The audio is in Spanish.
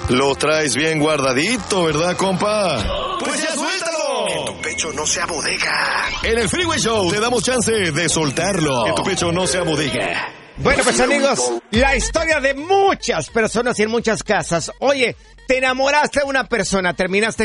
Lo traes bien guardadito, ¿verdad, compa? ¡Pues ya suéltalo! Que tu pecho no sea bodega. En el Freeway Show te damos chance de soltarlo. Que tu pecho no sea bodega. Bueno, pues amigos, la historia de muchas personas y en muchas casas. Oye, te enamoraste de una persona, terminaste